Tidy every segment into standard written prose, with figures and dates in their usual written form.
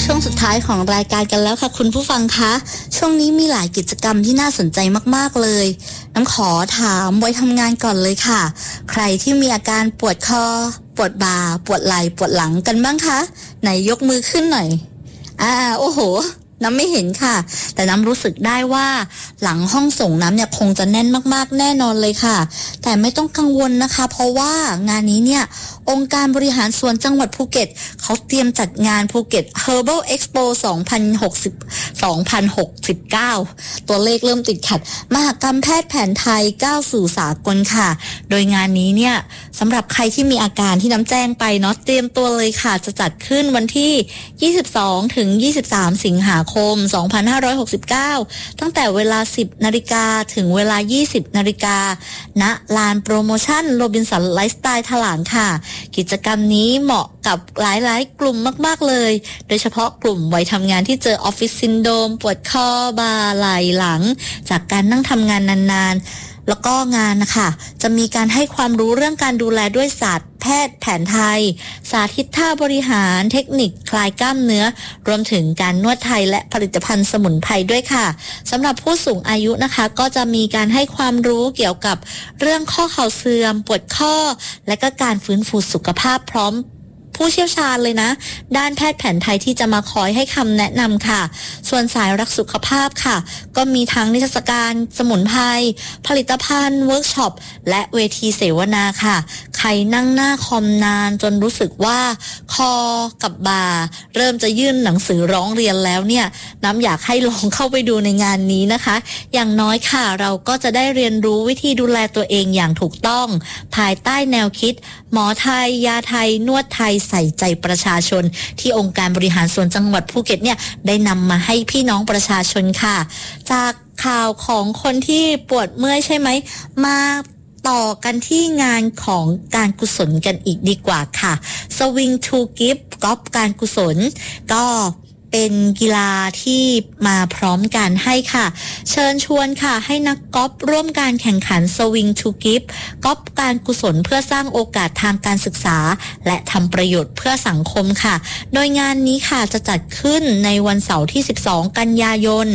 ช่วงสุดท้ายของรายการกันแล้วค่ะคุณผู้ฟังคะช่วงนี้มีหลายกิจกรรมที่น่าสนใจมากๆเลยน้ำขอถามไว้ทำงานก่อนเลยค่ะใครที่มีอาการปวดคอปวดบ่าปวดไหล่ปวดหลังกันบ้างคะไหนยกมือขึ้นหน่อยโอ้โหน้ำไม่เห็นค่ะแต่น้ำรู้สึกได้ว่าหลังห้องส่งน้ำเนี่ยคงจะแน่นมากๆแน่นอนเลยค่ะแต่ไม่ต้องกังวลนะคะเพราะว่างานนี้เนี่ยองค์การบริหารส่วนจังหวัดภูเก็ตเขาเตรียมจัดงานภูเก็ต Herbal Expo 2069ตัวเลขเริ่มติดขัดมหกรรมแพทย์แผนไทยก้าวสู่สากลค่ะโดยงานนี้เนี่ยสำหรับใครที่มีอาการที่น้ำแจ้งไปเนาะเตรียมตัวเลยค่ะจะจัดขึ้นวันที่22ถึง23สิงหาคม2569ตั้งแต่เวลา 10 นาฬิกาถึงเวลา 20 นาฬิกาณลานโปรโมชั่นโรบินสันไลฟ์สไตล์ถลางค่ะกิจกรรมนี้เหมาะกับหลายๆกลุ่มมากๆเลยโดยเฉพาะกลุ่มวัยทำงานที่เจอออฟฟิศซินโดรมปวดคอบ่าไหล่หลังจากการนั่งทำงานนานๆแล้วก็งานนะคะจะมีการให้ความรู้เรื่องการดูแลด้วยศาสตร์แพทย์แผนไทยสาธิตท่าบริหารเทคนิคคลายกล้ามเนื้อรวมถึงการนวดไทยและผลิตภัณฑ์สมุนไพรด้วยค่ะสำหรับผู้สูงอายุนะคะก็จะมีการให้ความรู้เกี่ยวกับเรื่องข้อเข่าเสื่อมปวดข้อและก็การฟื้นฟูสุขภาพพร้อมผู้เชี่ยวชาญเลยนะด้านแพทย์แผนไทยที่จะมาคอยให้คำแนะนำค่ะส่วนสายรักสุขภาพค่ะก็มีทั้งนิทรรศการสมุนไพรผลิตภัณฑ์เวิร์กช็อปและเวทีเสวนาค่ะใครนั่งหน้าคอมนานจนรู้สึกว่าคอกับบ่าเริ่มจะยื่นหนังสือร้องเรียนแล้วเนี่ยน้ำอยากให้ลองเข้าไปดูในงานนี้นะคะอย่างน้อยค่ะเราก็จะได้เรียนรู้วิธีดูแลตัวเองอย่างถูกต้องภายใต้แนวคิดหมอไทยยาไทยนวดไทยใส่ใจประชาชนที่องค์การบริหารส่วนจังหวัดภูเก็ตเนี่ยได้นำมาให้พี่น้องประชาชนค่ะจากข่าวของคนที่ปวดเมื่อยใช่ไหมมาต่อกันที่งานของการกุศลกันอีกดีกว่าค่ะ Swing to Give กอล์ฟการกุศลก็เป็นกีฬาที่มาพร้อมกันให้ค่ะเชิญชวนค่ะให้นักกอล์ฟร่วมการแข่งขัน Swing to Give กอล์ฟการกุศลเพื่อสร้างโอกาสทางการศึกษาและทำประโยชน์เพื่อสังคมค่ะโดยงานนี้ค่ะจะจัดขึ้นในวันเสาร์ที่12กันยายน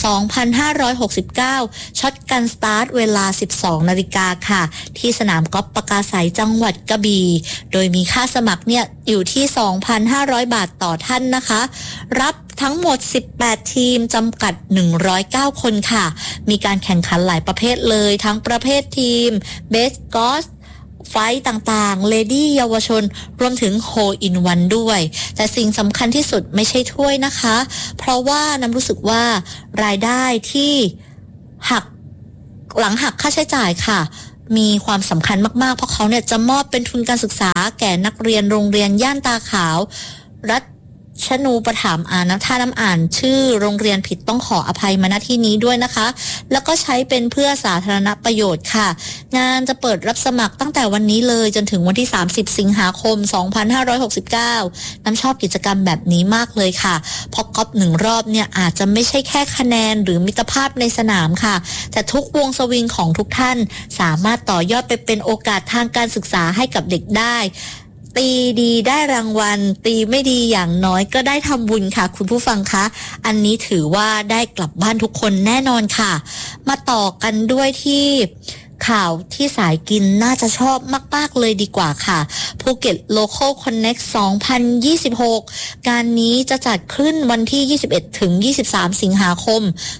2569ช็อตกันสตาร์ทเวลา 12 นาฬิกาค่ะที่สนามกอล์ฟปากาไสจังหวัดกระบี่โดยมีค่าสมัครเนี่ยอยู่ที่ 2,500 บาทต่อท่านนะคะรับทั้งหมด18ทีมจำกัด109คนค่ะมีการแข่งขันหลายประเภทเลยทั้งประเภททีมเบสกอล์ฟไฟต์ต่างๆเลดี้เยาวชนรวมถึงโฮอินวันด้วยแต่สิ่งสำคัญที่สุดไม่ใช่ถ้วยนะคะเพราะว่าน้ำรู้สึกว่ารายได้ที่หลังหักค่าใช้จ่ายค่ะมีความสำคัญมากๆเพราะเขาเนี่ยจะมอบเป็นทุนการศึกษาแก่นักเรียนโรงเรียนย่านตาขาวรัฐชนูปถัมภ์ถ้าน้ำอ่านชื่อโรงเรียนผิดต้องขออภัยมาณที่นี้ด้วยนะคะแล้วก็ใช้เป็นเพื่อสาธารณประโยชน์ค่ะงานจะเปิดรับสมัครตั้งแต่วันนี้เลยจนถึงวันที่30สิงหาคม2569น้ำชอบกิจกรรมแบบนี้มากเลยค่ะเพราะก๊อป1รอบเนี่ยอาจจะไม่ใช่แค่คะแนนหรือมิตรภาพในสนามค่ะแต่ทุกวงสวิงของทุกท่านสามารถต่อยอดไปเป็นโอกาสทางการศึกษาให้กับเด็กได้ตีดีได้รางวัลตีไม่ดีอย่างน้อยก็ได้ทำบุญค่ะคุณผู้ฟังคะอันนี้ถือว่าได้กลับบ้านทุกคนแน่นอนค่ะมาต่อกันด้วยที่ข่าวที่สายกินน่าจะชอบมากๆเลยดีกว่าค่ะภูเก็ต Local Connect 2026การนี้จะจัดขึ้นวันที่21ถึง23สิงหาคม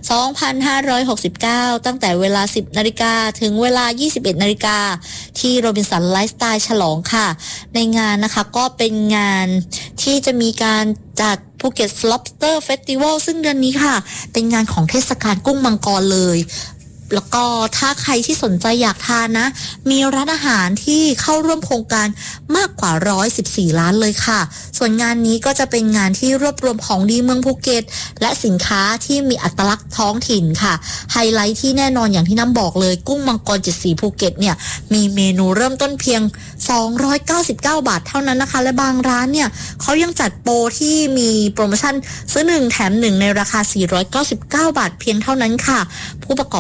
2569ตั้งแต่เวลา 10 นาฬิกาถึงเวลา 21 นาฬิกาที่โรบินสันไลฟ์สไตล์ฉลองค่ะในงานนะคะก็เป็นงานที่จะมีการจัดภูเก็ต Lobster Festival ซึ่งเดือนนี้ค่ะเป็นงานของเทศกาลกุ้งมังกรเลยแล้วก็ถ้าใครที่สนใจอยากทานนะมีร้านอาหารที่เข้าร่วมโครงการมากกว่า114ร้านเลยค่ะส่วนงานนี้ก็จะเป็นงานที่รวบรวมของดีเมืองภูเก็ตและสินค้าที่มีอัตลักษณ์ท้องถิ่นค่ะไฮไลท์ที่แน่นอนอย่างที่น้ำบอกเลยกุ้งมังกร7สีภูเก็ตเนี่ยมีเมนูเริ่มต้นเพียง299 บาทเท่านั้นนะคะและบางร้านเนี่ยเขายังจัดโปรที่มีโปรโมชั่นซื้อ1แถม1ในราคา499 บาทเพียงเท่านั้นค่ะผู้ประกอบการกว่า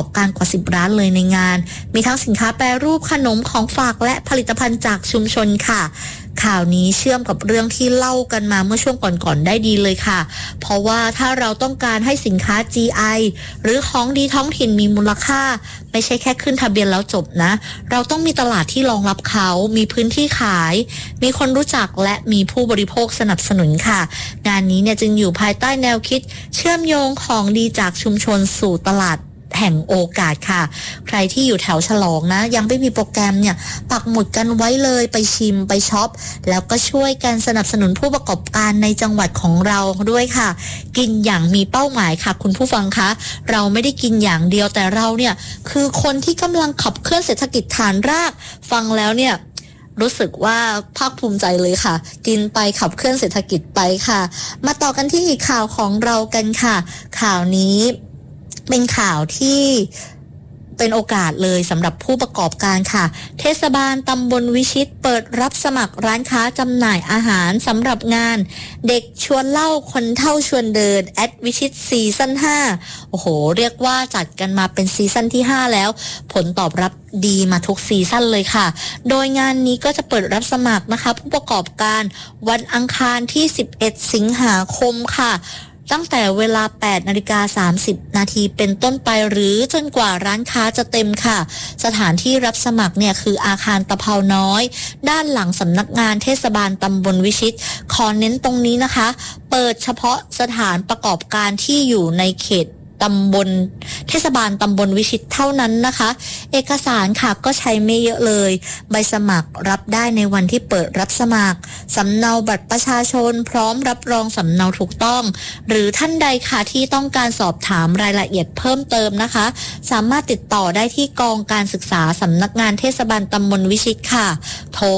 ว่า10 ร้านเลยในงานมีทั้งสินค้าแปรรูปขนมของฝากและผลิตภัณฑ์จากชุมชนค่ะข่าวนี้เชื่อมกับเรื่องที่เล่ากันมาเมื่อช่วงก่อนๆได้ดีเลยค่ะเพราะว่าถ้าเราต้องการให้สินค้า GI หรือของดีท้องถิ่นมีมูลค่าไม่ใช่แค่ขึ้นทะเบียนแล้วจบนะเราต้องมีตลาดที่รองรับเขามีพื้นที่ขายมีคนรู้จักและมีผู้บริโภคสนับสนุนค่ะงานนี้เนี่ยจึงอยู่ภายใต้แนวคิดเชื่อมโยงของดีจากชุมชนสู่ตลาดแห่งโอกาสค่ะใครที่อยู่แถวฉลองนะยังไม่มีโปรแกรมเนี่ยปักหมุดกันไว้เลยไปชิมไปช็อปแล้วก็ช่วยกันสนับสนุนผู้ประกอบการในจังหวัดของเราด้วยค่ะกินอย่างมีเป้าหมายค่ะคุณผู้ฟังคะเราไม่ได้กินอย่างเดียวแต่เราเนี่ยคือคนที่กำลังขับเคลื่อนเศรษฐกิจฐานรากฟังแล้วเนี่ยรู้สึกว่าภาคภูมิใจเลยค่ะกินไปขับเคลื่อนเศรษฐกิจไปค่ะมาต่อกันที่อีกข่าวของเรากันค่ะข่าวนี้เป็นข่าวที่เป็นโอกาสเลยสำหรับผู้ประกอบการค่ะเทศบาลตำบลวิชิตเปิดรับสมัครร้านค้าจำหน่ายอาหารสำหรับงานเด็กชวนเล่าคนเฒ่าชวนเดินแอดวิชิตซีซั่น5โอ้โหเรียกว่าจัดกันมาเป็นซีซั่นที่5แล้วผลตอบรับดีมาทุกซีซั่นเลยค่ะโดยงานนี้ก็จะเปิดรับสมัครนะคะผู้ประกอบการวันอังคารที่11สิงหาคมค่ะตั้งแต่เวลา 8:30 นาทีเป็นต้นไปหรือจนกว่าร้านค้าจะเต็มค่ะสถานที่รับสมัครเนี่ยคืออาคารตะเภาน้อยด้านหลังสำนักงานเทศบาลตำบลวิชิตขอเน้นตรงนี้นะคะเปิดเฉพาะสถานประกอบการที่อยู่ในเขตตำบลเทศบาลตำบลวิชิตเท่านั้นนะคะเอกสารค่ะก็ใช้ไม่เยอะเลยใบสมัครรับได้ในวันที่เปิดรับสมัครสำเนาบัตรประชาชนพร้อมรับรองสำเนาถูกต้องหรือท่านใดค่ะที่ต้องการสอบถามรายละเอียดเพิ่มเติมนะคะสามารถติดต่อได้ที่กองการศึกษาสำนักงานเทศบาลตำบลวิชิตค่ะโทร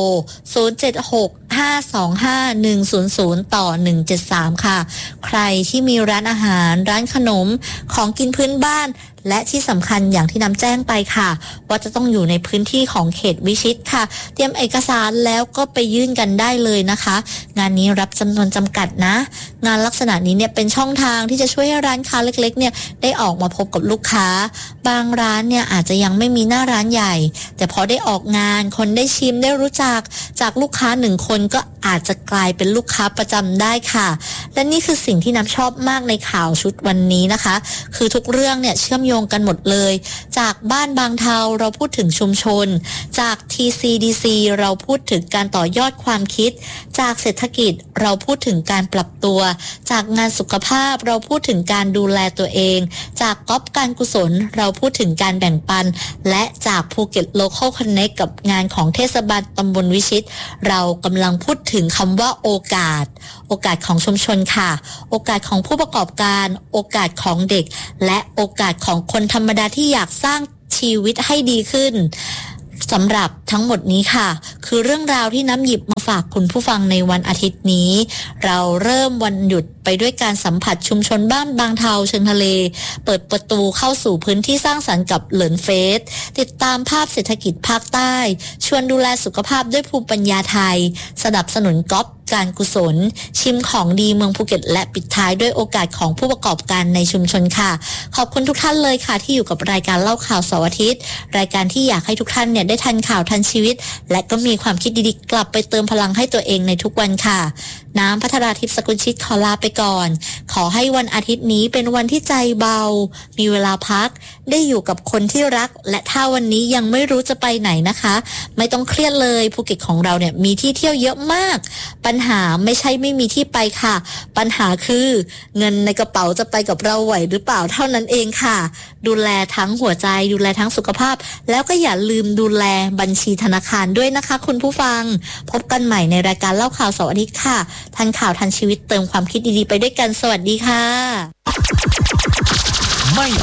076-525-100 ต่อ 173 ค่ะใครที่มีร้านอาหารร้านขนมของกินพื้นบ้านและที่สำคัญอย่างที่นำแจ้งไปค่ะว่าจะต้องอยู่ในพื้นที่ของเขตวิชิตค่ะเตรียมเอกสารแล้วก็ไปยื่นกันได้เลยนะคะงานนี้รับจำนวนจำกัดนะงานลักษณะนี้เนี่ยเป็นช่องทางที่จะช่วยให้ร้านค้าเล็กๆเนี่ยได้ออกมาพบกับลูกค้าบางร้านเนี่ยอาจจะยังไม่มีหน้าร้านใหญ่แต่พอได้ออกงานคนได้ชิมได้รู้จักจากลูกค้า1 คนก็อาจจะกลายเป็นลูกค้าประจำได้ค่ะและนี่คือสิ่งที่น้ำชอบมากในข่าวชุดวันนี้นะคะคือทุกเรื่องเนี่ยเชื่อมโยงกันหมดเลยจากบ้านบางเทาเราพูดถึงชุมชนจาก TCDC เราพูดถึงการต่อยอดความคิดจากเศรษฐกิจเราพูดถึงการปรับตัวจากงานสุขภาพเราพูดถึงการดูแลตัวเองจากก๊อปการกุศลเราพูดถึงการแบ่งปันและจากภูเก็ต Local Connect กับงานของเทศบาลตำบลวิชิตเรากำลังพูดถึงคำว่าโอกาสของชุมชนค่ะโอกาสของผู้ประกอบการโอกาสของเด็กและโอกาสของคนธรรมดาที่อยากสร้างชีวิตให้ดีขึ้นสำหรับทั้งหมดนี้ค่ะคือเรื่องราวที่น้ำหยิบมาฝากคุณผู้ฟังในวันอาทิตย์นี้เราเริ่มวันหยุดไปด้วยการสัมผัสชุมชนบ้านบางเทาเชิงทะเลเปิดประตูเข้าสู่พื้นที่สร้างสรรค์กับเหลินเฟสติดตามภาพเศรษฐกิจภาคใต้ชวนดูแลสุขภาพด้วยภูมิปัญญาไทยสนับสนุนก๊อปการกุศลชิมของดีเมืองภูเก็ตและปิดท้ายด้วยโอกาสของผู้ประกอบการในชุมชนค่ะขอบคุณทุกท่านเลยค่ะที่อยู่กับรายการเล่าข่าวเสาร์อาทิตย์รายการที่อยากให้ทุกท่านเนี่ยได้ทันข่าวทันชีวิตและก็มีความคิดดีๆกลับไปเติมพลังให้ตัวเองในทุกวันค่ะน้ำพัทราทิพย์สกุลชิตขอลาไปก่อนขอให้วันอาทิตย์นี้เป็นวันที่ใจเบามีเวลาพักได้อยู่กับคนที่รักและถ้าวันนี้ยังไม่รู้จะไปไหนนะคะไม่ต้องเครียดเลยภูเก็ตของเราเนี่ยมีที่เที่ยวเยอะมากปัญหาไม่ใช่ไม่มีที่ไปค่ะปัญหาคือเงินในกระเป๋าจะไปกับเราไหวหรือเปล่าเท่านั้นเองค่ะดูแลทั้งหัวใจดูแลทั้งสุขภาพแล้วก็อย่าลืมดูแลบัญชีธนาคารด้วยนะคะคุณผู้ฟังพบกันใหม่ในรายการเล่าข่าวเสาร์อาทิตย์ค่ะทันข่าวทันชีวิตเติมความคิดดีๆไปด้วยกันสวัสดีค่ะไม่